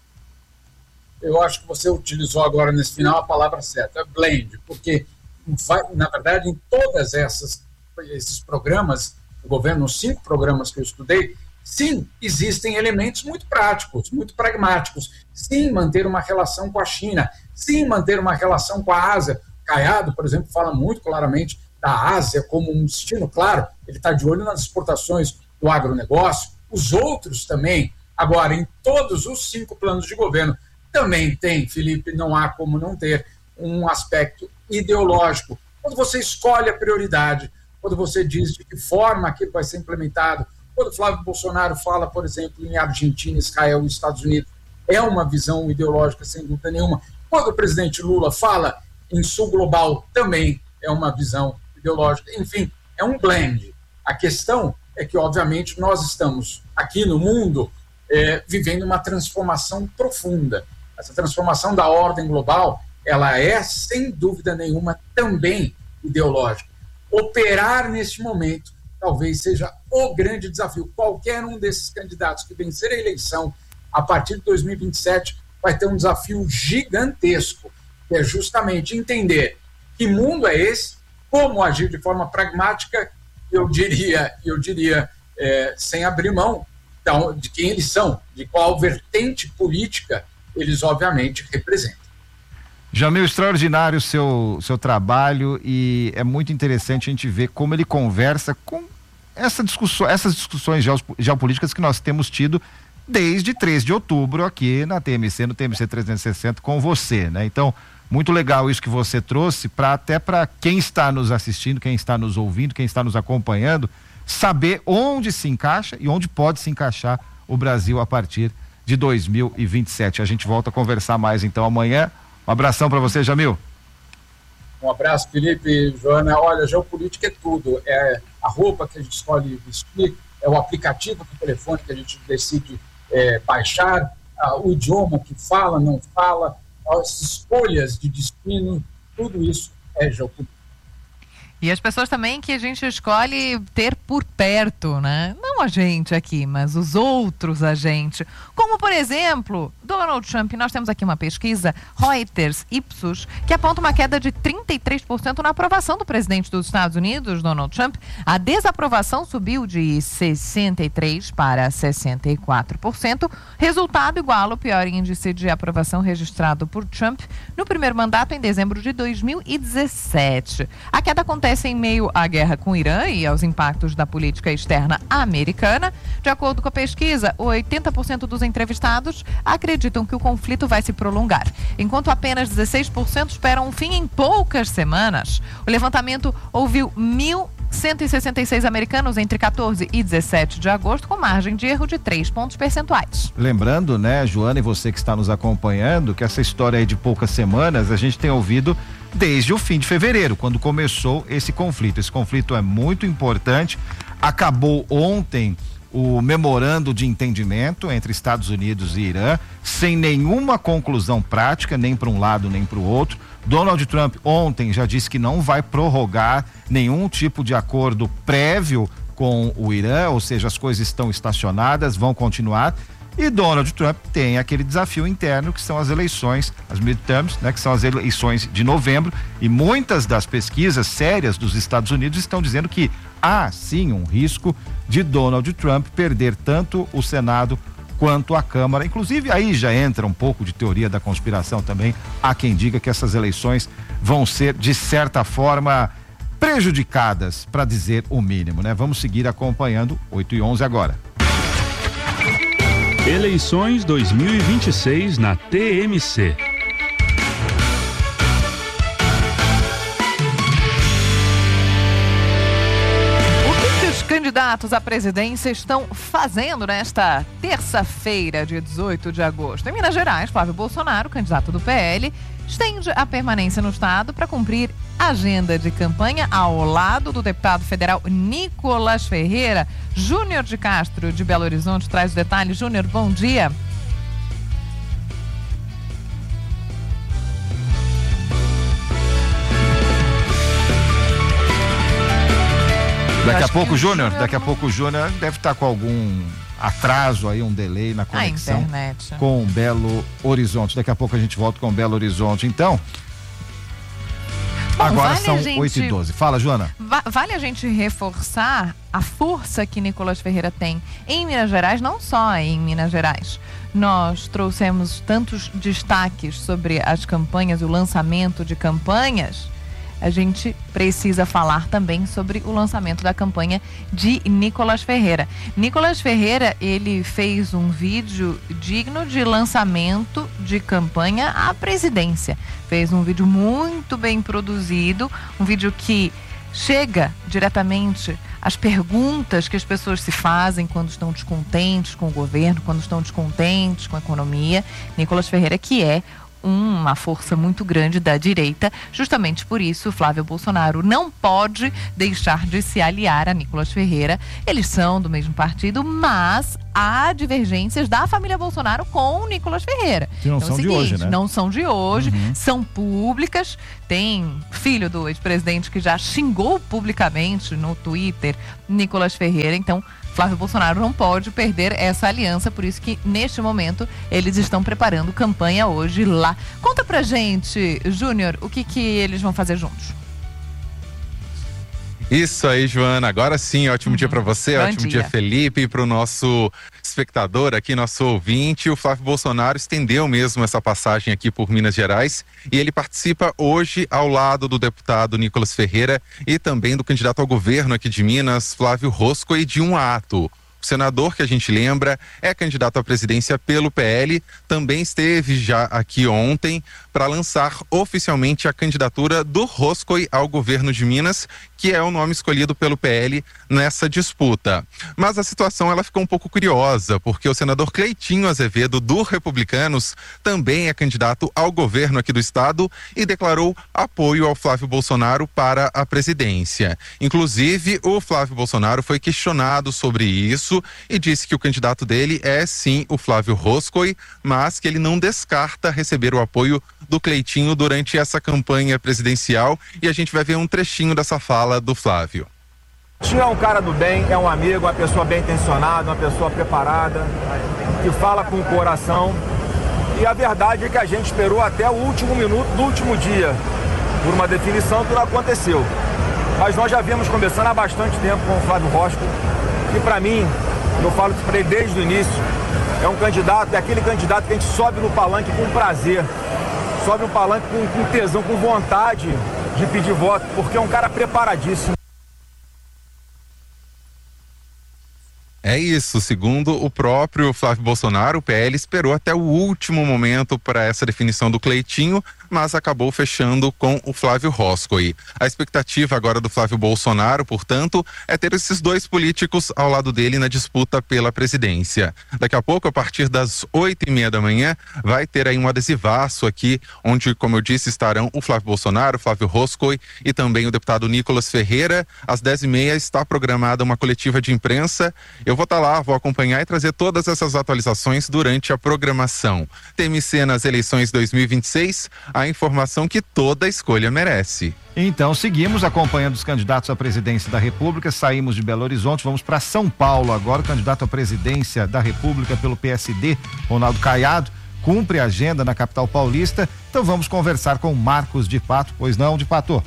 Eu acho que você utilizou agora nesse final a palavra certa, blend, porque, na verdade, em todas esses programas do governo, os 5 programas que eu estudei, sim, existem elementos muito práticos, muito pragmáticos. Sim, manter uma relação com a China. Sim, manter uma relação com a Ásia. Caiado, por exemplo, fala muito claramente da Ásia como um destino, claro, ele está de olho nas exportações do agronegócio, os outros também. Agora, em todos os 5 planos de governo, também tem, Felipe, não há como não ter um aspecto ideológico. Quando você escolhe a prioridade, quando você diz de que forma aquilo vai ser implementado, quando Flávio Bolsonaro fala, por exemplo, em Argentina, Israel e Estados Unidos, é uma visão ideológica, sem dúvida nenhuma. Quando o presidente Lula fala em sul global, também é uma visão ideológica. Enfim, é um blend. A questão é que, obviamente, nós estamos aqui no mundo vivendo uma transformação profunda. Essa transformação da ordem global, ela é, sem dúvida nenhuma, também ideológica. Operar neste momento talvez seja o grande desafio. Qualquer um desses candidatos que vencer a eleição a partir de 2027 vai ter um desafio gigantesco, que é justamente entender que mundo é esse, como agir de forma pragmática, eu diria sem abrir mão de quem eles são, de qual vertente política eles obviamente representam. Jamil, extraordinário o seu trabalho, e é muito interessante a gente ver como ele conversa com essas discussões geopolíticas que nós temos tido desde 3 de outubro aqui na TMC, no TMC 360 com você, né? Então, muito legal isso que você trouxe, até para quem está nos assistindo, quem está nos ouvindo, quem está nos acompanhando, saber onde se encaixa e onde pode se encaixar o Brasil a partir de 2027. A gente volta a conversar mais então amanhã. Um abração para você, Jamil. Um abraço, Felipe, Joana. Olha, geopolítica é tudo. É a roupa que a gente escolhe vestir, é o aplicativo do telefone que a gente decide baixar, o idioma que fala, não fala, as escolhas de destino, tudo isso é geopolítica. E as pessoas também que a gente escolhe ter por perto, né? Não a gente aqui, mas os outros a gente. Como, por exemplo, Donald Trump. Nós temos aqui uma pesquisa, Reuters, Ipsos, que aponta uma queda de 33% na aprovação do presidente dos Estados Unidos, Donald Trump. A desaprovação subiu de 63% para 64%. Resultado igual ao pior índice de aprovação registrado por Trump no primeiro mandato em dezembro de 2017. A queda acontece em meio à guerra com o Irã e aos impactos da política externa americana. De acordo com a pesquisa, 80% dos entrevistados acreditam que o conflito vai se prolongar, enquanto apenas 16% esperam um fim em poucas semanas. O levantamento ouviu 1.166 americanos entre 14 e 17 de agosto, com margem de erro de 3 pontos percentuais. Lembrando, né, Joana, e você que está nos acompanhando, que essa história aí de poucas semanas a gente tem ouvido desde o fim de fevereiro, quando começou esse conflito. Esse conflito é muito importante. Acabou ontem o memorando de entendimento entre Estados Unidos e Irã, sem nenhuma conclusão prática, nem para um lado nem para o outro. Donald Trump ontem já disse que não vai prorrogar nenhum tipo de acordo prévio com o Irã, ou seja, as coisas estão estacionadas, vão continuar. E Donald Trump tem aquele desafio interno que são as eleições, as midterms, né, que são as eleições de novembro, e muitas das pesquisas sérias dos Estados Unidos estão dizendo que há sim um risco de Donald Trump perder tanto o Senado quanto a Câmara. Inclusive aí já entra um pouco de teoria da conspiração também. Há quem diga que essas eleições vão ser de certa forma prejudicadas, para dizer o mínimo, né? Vamos seguir acompanhando. 8h11 agora. Eleições 2026 na TMC. O que os candidatos à presidência estão fazendo nesta terça-feira, dia 18 de agosto? Em Minas Gerais, Flávio Bolsonaro, candidato do PL, estende a permanência no estado para cumprir agenda de campanha ao lado do deputado federal Nicolas Ferreira. Júnior de Castro, de Belo Horizonte, traz detalhes. Júnior, bom dia. Daqui a pouco, Júnior, deve estar com algum atraso aí, um delay na conexão com Belo Horizonte. Daqui a pouco a gente volta com Belo Horizonte. Então, agora são 8h12. Fala, Joana. Vale a gente reforçar a força que Nicolas Ferreira tem em Minas Gerais, não só em Minas Gerais. Nós trouxemos tantos destaques sobre as campanhas, o lançamento de campanhas, a gente precisa falar também sobre o lançamento da campanha de Nicolas Ferreira. Nicolas Ferreira, ele fez um vídeo digno de lançamento de campanha à presidência. Fez um vídeo muito bem produzido, um vídeo que chega diretamente às perguntas que as pessoas se fazem quando estão descontentes com o governo, quando estão descontentes com a economia. Nicolas Ferreira, que é uma força muito grande da direita. Justamente por isso, Flávio Bolsonaro não pode deixar de se aliar a Nicolas Ferreira. Eles são do mesmo partido, mas há divergências da família Bolsonaro com o Nicolas Ferreira. Que não são de hoje, né? Não são de hoje, são públicas. Tem filho do ex-presidente que já xingou publicamente no Twitter Nicolas Ferreira, então Flávio Bolsonaro não pode perder essa aliança, por isso que neste momento eles estão preparando campanha hoje lá. Conta pra gente, Júnior, o que eles vão fazer juntos. Isso aí, Joana. Agora sim, ótimo dia para você, Bom ótimo dia, Felipe, e para o nosso espectador aqui, nosso ouvinte. O Flávio Bolsonaro estendeu mesmo essa passagem aqui por Minas Gerais e ele participa hoje ao lado do deputado Nicolas Ferreira e também do candidato ao governo aqui de Minas, Flávio Roscoe, de um ato. O senador, que a gente lembra, é candidato à presidência pelo PL, também esteve já aqui ontem para lançar oficialmente a candidatura do Roscoe ao governo de Minas, que é o nome escolhido pelo PL nessa disputa. Mas a situação ela ficou um pouco curiosa, porque o senador Cleitinho Azevedo, do Republicanos, também é candidato ao governo aqui do estado e declarou apoio ao Flávio Bolsonaro para a presidência. Inclusive, o Flávio Bolsonaro foi questionado sobre isso e disse que o candidato dele é sim o Flávio Roscoe, mas que ele não descarta receber o apoio do Cleitinho durante essa campanha presidencial, e a gente vai ver um trechinho dessa fala do Flávio. Cleitinho é um cara do bem, é um amigo, uma pessoa bem intencionada, uma pessoa preparada, que fala com o coração, e a verdade é que a gente esperou até o último minuto do último dia por uma definição que não aconteceu. Mas nós já viemos conversando há bastante tempo com o Flávio Roscoe, que para mim, eu falo isso para ele desde o início, é um candidato, é aquele candidato que a gente sobe no palanque com prazer, sobe no palanque com tesão, com vontade de pedir voto, porque é um cara preparadíssimo. É isso, segundo o próprio Flávio Bolsonaro, o PL esperou até o último momento para essa definição do Cleitinho, mas acabou fechando com o Flávio Roscoe. A expectativa agora do Flávio Bolsonaro, portanto, é ter esses dois políticos ao lado dele na disputa pela presidência. Daqui a pouco, a partir das 8h30 da manhã, vai ter aí um adesivaço aqui, onde, como eu disse, estarão o Flávio Bolsonaro, o Flávio Roscoe e também o deputado Nicolas Ferreira. Às 10h30 está programada uma coletiva de imprensa. Eu vou estar lá, vou acompanhar e trazer todas essas atualizações durante a programação. TMC nas eleições 2026, a informação que toda escolha merece. Então seguimos acompanhando os candidatos à presidência da República, saímos de Belo Horizonte, vamos para São Paulo agora. O candidato à presidência da República pelo PSD, Ronaldo Caiado, cumpre a agenda na capital paulista, então vamos conversar com Marcos de Pato, pois não, de Pato?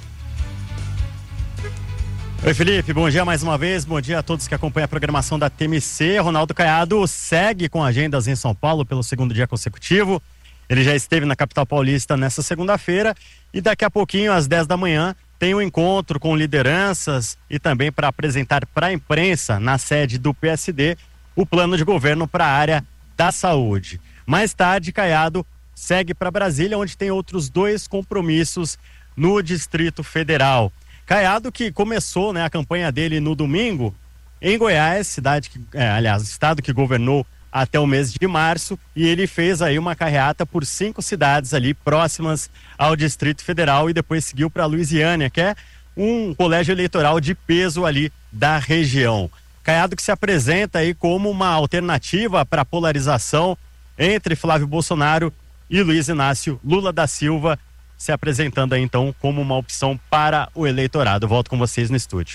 Oi, Felipe, bom dia mais uma vez, bom dia a todos que acompanham a programação da TMC. Ronaldo Caiado segue com agendas em São Paulo pelo segundo dia consecutivo. Ele já esteve na capital paulista nessa segunda-feira e daqui a pouquinho, às 10 da manhã, tem um encontro com lideranças e também para apresentar para a imprensa, na sede do PSD, o plano de governo para a área da saúde. Mais tarde, Caiado segue para Brasília, onde tem outros 2 compromissos no Distrito Federal. Caiado que começou, né, a campanha dele no domingo em Goiás, estado que governou até o mês de março, e ele fez aí uma carreata por 5 cidades ali próximas ao Distrito Federal e depois seguiu para Luisiânia, que é um colégio eleitoral de peso ali da região. Caiado que se apresenta aí como uma alternativa para a polarização entre Flávio Bolsonaro e Luiz Inácio Lula da Silva, se apresentando aí então como uma opção para o eleitorado. Volto com vocês no estúdio.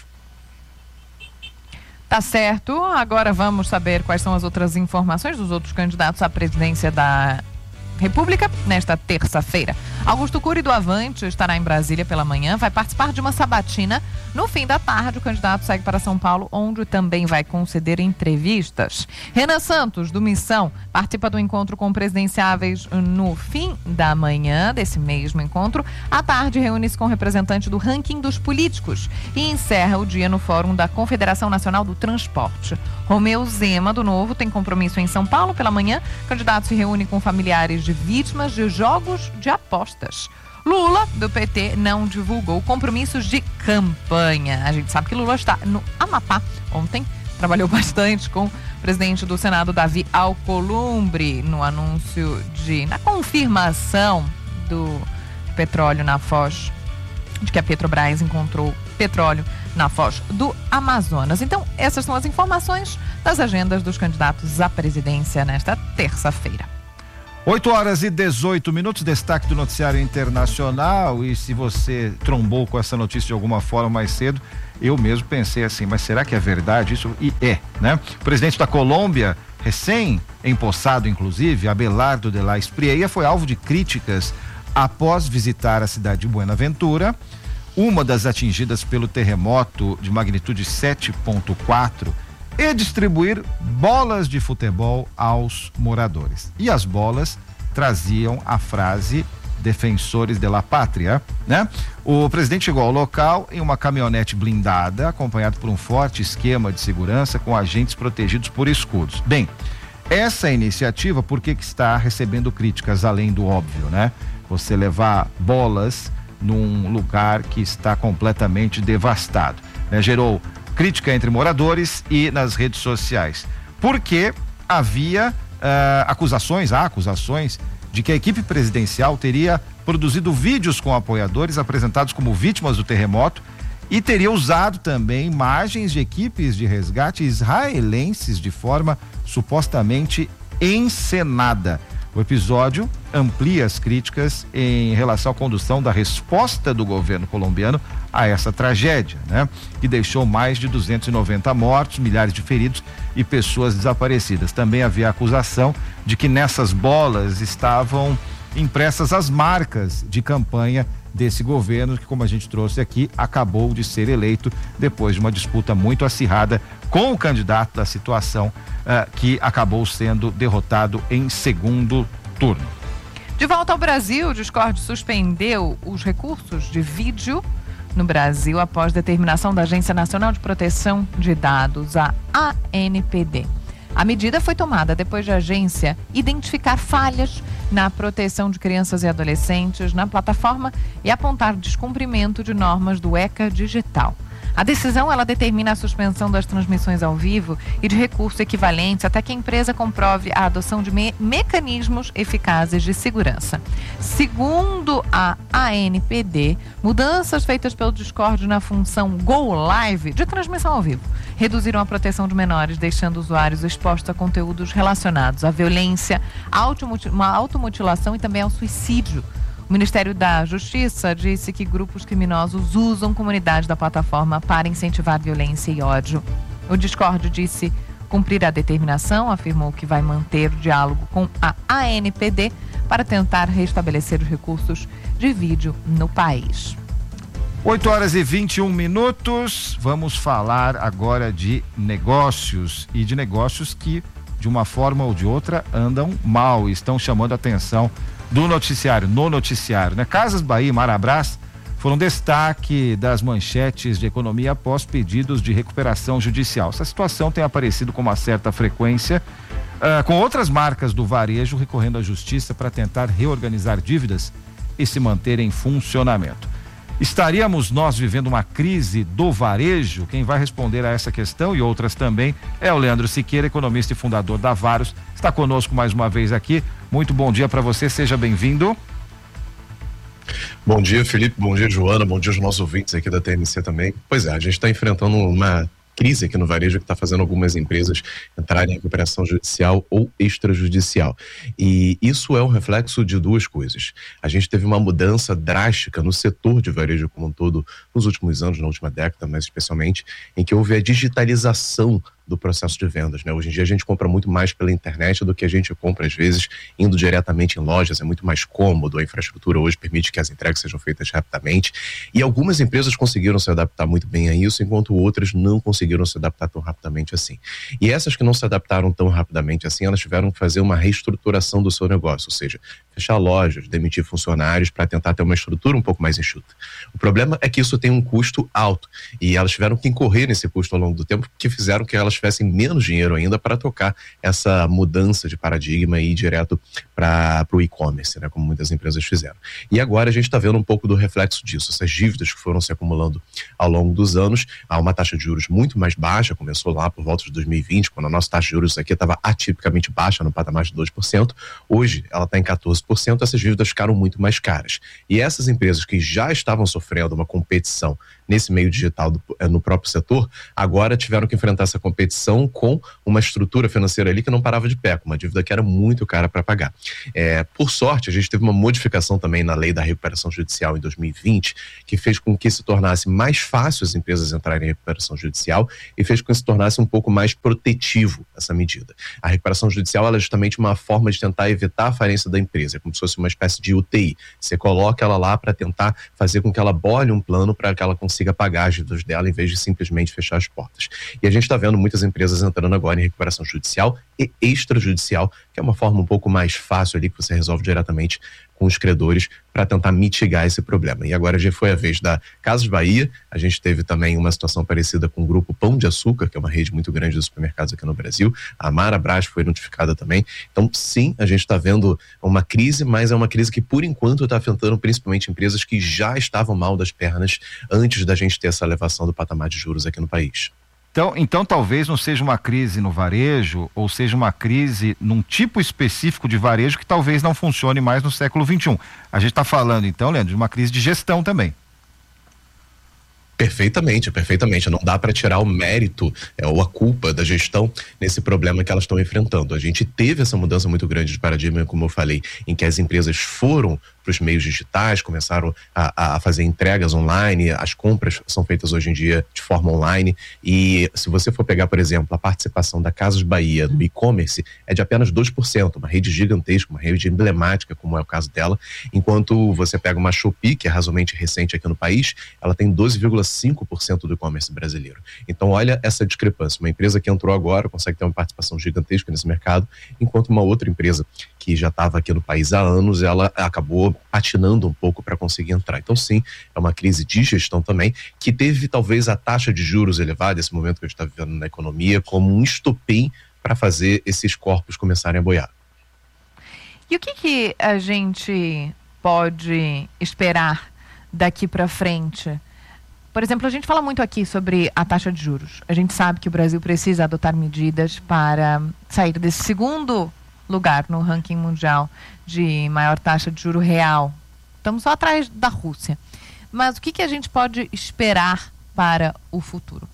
Tá certo, agora vamos saber quais são as outras informações dos outros candidatos à presidência da República nesta terça-feira. Augusto Cury do Avante estará em Brasília pela manhã, vai participar de uma sabatina. No fim da tarde, o candidato segue para São Paulo, onde também vai conceder entrevistas. Renan Santos, do Missão, participa do encontro com presidenciáveis no fim da manhã desse mesmo encontro. À tarde, reúne-se com representante do ranking dos políticos e encerra o dia no Fórum da Confederação Nacional do Transporte. Romeu Zema, do Novo, tem compromisso em São Paulo pela manhã. O candidato se reúne com familiares de vítimas de jogos de apostas. Lula, do PT, não divulgou compromissos de campanha. A gente sabe que Lula está no Amapá. Ontem trabalhou bastante com o presidente do Senado, Davi Alcolumbre, no anúncio na confirmação do petróleo na Foz, de que a Petrobras encontrou petróleo na Foz do Amazonas. Então, essas são as informações das agendas dos candidatos à presidência nesta terça-feira. 8h18, destaque do noticiário internacional. E se você trombou com essa notícia de alguma forma mais cedo, eu mesmo pensei assim, mas será que é verdade isso? E né? O presidente da Colômbia, recém-empossado inclusive, Abelardo de la Espriella, foi alvo de críticas após visitar a cidade de Buenaventura, uma das atingidas pelo terremoto de magnitude 7.4, e distribuir bolas de futebol aos moradores. E as bolas traziam a frase "Defensores de la Pátria", né? O presidente chegou ao local em uma caminhonete blindada, acompanhado por um forte esquema de segurança com agentes protegidos por escudos. Bem, essa iniciativa, por que está recebendo críticas além do óbvio, né? Você levar bolas num lugar que está completamente devastado, né? Gerou crítica entre moradores e nas redes sociais, porque havia há acusações de que a equipe presidencial teria produzido vídeos com apoiadores apresentados como vítimas do terremoto e teria usado também imagens de equipes de resgate israelenses de forma supostamente encenada. O episódio amplia as críticas em relação à condução da resposta do governo colombiano a essa tragédia, né? Que deixou mais de 290 mortos, milhares de feridos e pessoas desaparecidas. Também havia a acusação de que nessas bolas estavam impressas as marcas de campanha desse governo, que, como a gente trouxe aqui, acabou de ser eleito depois de uma disputa muito acirrada com o candidato da situação, que acabou sendo derrotado em segundo turno. De volta ao Brasil, o Discord suspendeu os recursos de vídeo no Brasil após determinação da Agência Nacional de Proteção de Dados, a ANPD. A medida foi tomada depois de a agência identificar falhas na proteção de crianças e adolescentes na plataforma e apontar descumprimento de normas do ECA Digital. A decisão, ela determina a suspensão das transmissões ao vivo e de recursos equivalentes até que a empresa comprove a adoção de mecanismos eficazes de segurança. Segundo a ANPD, mudanças feitas pelo Discord na função Go Live de transmissão ao vivo reduziram a proteção de menores, deixando usuários expostos a conteúdos relacionados à violência, à automutilação e também ao suicídio. O Ministério da Justiça disse que grupos criminosos usam comunidades da plataforma para incentivar violência e ódio. O Discord disse cumprir a determinação, afirmou que vai manter o diálogo com a ANPD para tentar restabelecer os recursos de vídeo no país. 8h21, vamos falar agora de negócios e de negócios que, de uma forma ou de outra, andam mal e estão chamando a atenção no noticiário, né? Casas Bahia e Marabras foram destaque das manchetes de economia após pedidos de recuperação judicial. Essa situação tem aparecido com uma certa frequência, com outras marcas do varejo recorrendo à justiça para tentar reorganizar dívidas e se manter em funcionamento. Estaríamos nós vivendo uma crise do varejo? Quem vai responder a essa questão e outras também é o Leandro Siqueira, economista e fundador da Varos. Está conosco mais uma vez aqui. Muito bom dia para você, seja bem-vindo. Bom dia, Felipe, bom dia, Joana, bom dia aos nossos ouvintes aqui da TMC também. Pois é, a gente está enfrentando uma crise aqui no varejo que está fazendo algumas empresas entrarem em recuperação judicial ou extrajudicial. E isso é um reflexo de duas coisas. A gente teve uma mudança drástica no setor de varejo como um todo nos últimos anos, na última década, mais especialmente, em que houve a digitalização do processo de vendas, né? Hoje em dia a gente compra muito mais pela internet do que a gente compra, às vezes, indo diretamente em lojas. É muito mais cômodo, a infraestrutura hoje permite que as entregas sejam feitas rapidamente. E algumas empresas conseguiram se adaptar muito bem a isso, enquanto outras não conseguiram se adaptar tão rapidamente assim. E essas que não se adaptaram tão rapidamente assim, elas tiveram que fazer uma reestruturação do seu negócio, ou seja, fechar lojas, demitir funcionários para tentar ter uma estrutura um pouco mais enxuta. O problema é que isso tem um custo alto e elas tiveram que incorrer nesse custo ao longo do tempo, que fizeram que elas tivessem menos dinheiro ainda para tocar essa mudança de paradigma e ir direto para o e-commerce, né, como muitas empresas fizeram. E agora a gente está vendo um pouco do reflexo disso, essas dívidas que foram se acumulando ao longo dos anos. Há uma taxa de juros muito mais baixa, começou lá por volta de 2020, quando a nossa taxa de juros aqui estava atipicamente baixa, no patamar de 2%. Hoje ela está em 14%, essas dívidas ficaram muito mais caras. E essas empresas que já estavam sofrendo uma competição nesse meio digital no próprio setor, agora tiveram que enfrentar essa competição com uma estrutura financeira ali que não parava de pé, com uma dívida que era muito cara para pagar. Por sorte, a gente teve uma modificação também na lei da recuperação judicial em 2020, que fez com que se tornasse mais fácil as empresas entrarem em recuperação judicial e fez com que se tornasse um pouco mais protetivo essa medida. A recuperação judicial ela é justamente uma forma de tentar evitar a falência da empresa, como se fosse uma espécie de UTI. Você coloca ela lá para tentar fazer com que ela bole um plano para que ela consiga pagar as dívidas dela em vez de simplesmente fechar as portas. E a gente está vendo muitas empresas entrando agora em recuperação judicial e extrajudicial, que é uma forma um pouco mais fácil ali que você resolve diretamente com os credores para tentar mitigar esse problema. E agora já foi a vez da Casas Bahia. A gente teve também uma situação parecida com o grupo Pão de Açúcar, que é uma rede muito grande de supermercados aqui no Brasil. A Marabras foi notificada também. Então, sim, a gente está vendo uma crise, mas é uma crise que, por enquanto, está afetando principalmente empresas que já estavam mal das pernas antes da gente ter essa elevação do patamar de juros aqui no país. Então talvez não seja uma crise no varejo, ou seja uma crise num tipo específico de varejo que talvez não funcione mais no século XXI. A gente está falando, então, Leandro, de uma crise de gestão também. Perfeitamente. Não dá para tirar o mérito ou a culpa da gestão nesse problema que elas estão enfrentando. A gente teve essa mudança muito grande de paradigma, como eu falei, em que as empresas foram para os meios digitais, começaram a fazer entregas online, as compras são feitas hoje em dia de forma online, e se você for pegar, por exemplo, a participação da Casas Bahia no e-commerce é de apenas 2%, uma rede gigantesca, uma rede emblemática, como é o caso dela, enquanto você pega uma Shopee, que é razoavelmente recente aqui no país, ela tem 12,5% do e-commerce brasileiro. Então olha essa discrepância, uma empresa que entrou agora consegue ter uma participação gigantesca nesse mercado, enquanto uma outra empresa que já estava aqui no país há anos, ela acabou patinando um pouco para conseguir entrar. Então sim, é uma crise de gestão também, que teve talvez a taxa de juros elevada, esse momento que a gente está vivendo na economia, como um estopim para fazer esses corpos começarem a boiar. E o que a gente pode esperar daqui para frente? Por exemplo, a gente fala muito aqui sobre a taxa de juros. A gente sabe que o Brasil precisa adotar medidas para sair desse segundo lugar no ranking mundial de maior taxa de juro real. Estamos só atrás da Rússia. Mas o que a gente pode esperar para o futuro?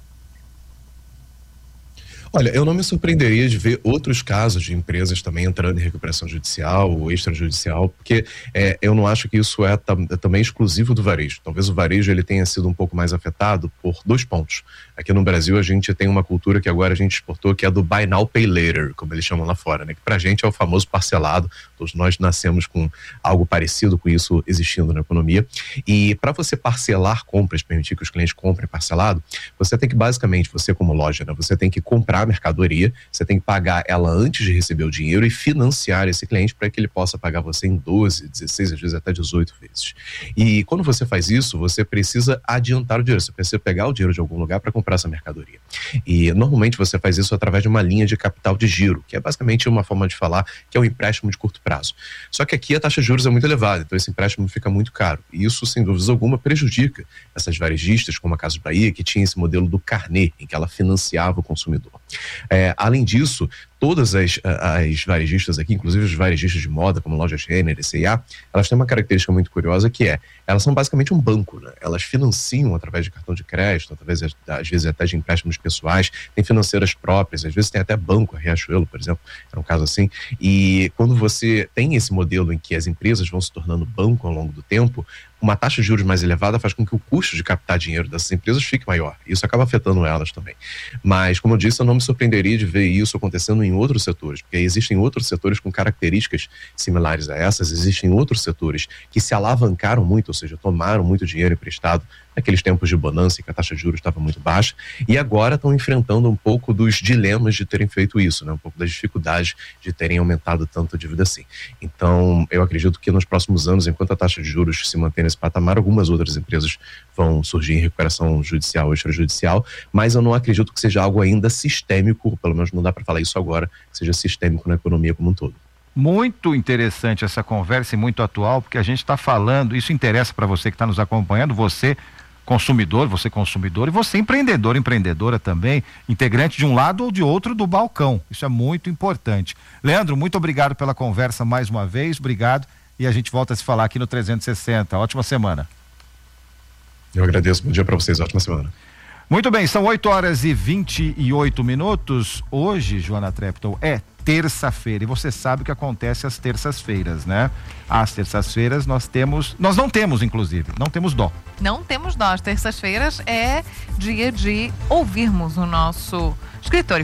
Olha, eu não me surpreenderia de ver outros casos de empresas também entrando em recuperação judicial ou extrajudicial, porque eu não acho que isso é também exclusivo do varejo. Talvez o varejo ele tenha sido um pouco mais afetado por 2 pontos. Aqui no Brasil a gente tem uma cultura que agora a gente exportou, que é do Buy Now, Pay Later, como eles chamam lá fora, né? Que pra gente é o famoso parcelado. Todos nós nascemos com algo parecido com isso existindo na economia. E para você parcelar compras, permitir que os clientes comprem parcelado, você tem que basicamente, você como loja, né? Você tem que comprar a mercadoria, você tem que pagar ela antes de receber o dinheiro e financiar esse cliente para que ele possa pagar você em 12, 16, às vezes até 18 vezes. E quando você faz isso, você precisa adiantar o dinheiro, você precisa pegar o dinheiro de algum lugar para comprar essa mercadoria. E normalmente você faz isso através de uma linha de capital de giro, que é basicamente uma forma de falar que é um empréstimo de curto prazo. Só que aqui a taxa de juros é muito elevada, então esse empréstimo fica muito caro. E isso, sem dúvida alguma, prejudica essas varejistas, como a Casas Bahia, que tinha esse modelo do carnê, em que ela financiava o consumidor. Além disso, todas as varejistas aqui, inclusive os varejistas de moda, como Lojas Renner e C&A, elas têm uma característica muito curiosa que elas são basicamente um banco, né? Elas financiam através de cartão de crédito, através, às vezes, até de empréstimos pessoais, tem financeiras próprias, às vezes tem até banco, a Riachuelo, por exemplo, era um caso assim. E quando você tem esse modelo em que as empresas vão se tornando banco ao longo do tempo, uma taxa de juros mais elevada faz com que o custo de captar dinheiro dessas empresas fique maior. Isso acaba afetando elas também. Mas, como eu disse, eu não me surpreenderia de ver isso acontecendo em outros setores, porque existem outros setores com características similares a essas, existem outros setores que se alavancaram muito, ou seja, tomaram muito dinheiro emprestado naqueles tempos de bonança em que a taxa de juros estava muito baixa, e agora estão enfrentando um pouco dos dilemas de terem feito isso, né? Um pouco das dificuldades de terem aumentado tanto a dívida assim. Então, eu acredito que nos próximos anos, enquanto a taxa de juros se mantém nesse patamar, algumas outras empresas vão surgir em recuperação judicial ou extrajudicial, mas eu não acredito que seja algo ainda sistêmico, pelo menos não dá para falar isso agora, que seja sistêmico na economia como um todo. Muito interessante essa conversa e muito atual, porque a gente está falando, isso interessa para você que está nos acompanhando, você consumidor e você empreendedor, empreendedora também, integrante de um lado ou de outro do balcão. Isso é muito importante. Leandro, muito obrigado pela conversa mais uma vez, obrigado, e a gente volta a se falar aqui no 360. Ótima semana. Eu agradeço, bom dia para vocês, ótima semana. Muito bem, são 8h28. Hoje, Joana Treptow, é terça-feira, e você sabe o que acontece às terças-feiras, né? Às terças-feiras nós não temos, inclusive, não temos dó. Não temos dó, às terças-feiras é dia de ouvirmos o nosso escritor